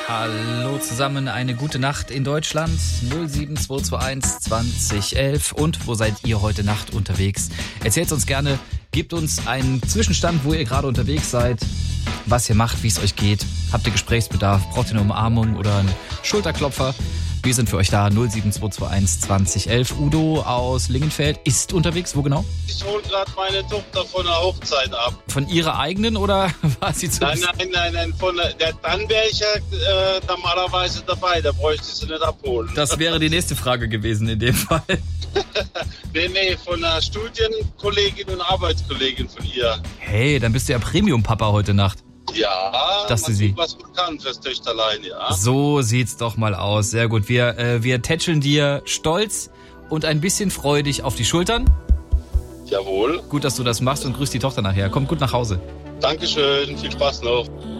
Hallo zusammen, eine gute Nacht in Deutschland, 07221 2011. Und wo seid ihr heute Nacht unterwegs? Erzählt uns gerne, gebt uns einen Zwischenstand, wo ihr gerade unterwegs seid, was ihr macht, wie es euch geht. Habt ihr Gesprächsbedarf, braucht ihr eine Umarmung oder einen Schulterklopfer? Wir sind für euch da, 07221 2011. Udo aus Lingenfeld ist unterwegs, wo genau? Ich hole gerade meine Tochter von der Hochzeit ab. Von ihrer eigenen oder war sie zu... Nein, von dann wäre ich ja normalerweise dabei, da bräuchte ich sie nicht abholen. Das wäre die nächste Frage gewesen in dem Fall. Nee, von einer Studienkollegin und Arbeitskollegin von ihr. Hey, dann bist du ja Premium-Papa heute Nacht. Ja, dass du sie... was man kann fürs Töchterlein, ja. So sieht's doch mal aus. Sehr gut. Wir tätscheln dir stolz und ein bisschen freudig auf die Schultern. Jawohl. Gut, dass du das machst und grüß die Tochter nachher. Kommt gut nach Hause. Dankeschön, viel Spaß noch.